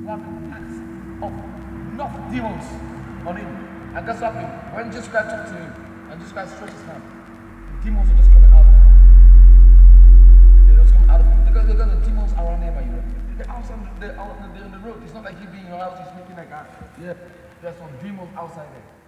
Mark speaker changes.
Speaker 1: have acts of enough demons on him. And that's what happened. When Jesus Christ talked to him, and Jesus Christ stretched his hand, the demons were just coming out of him. They just come out of him. Because the demons around him, you know. They're outside, they're on the road. It's not like he being in your house, he's making like, yeah, there's some demons outside there.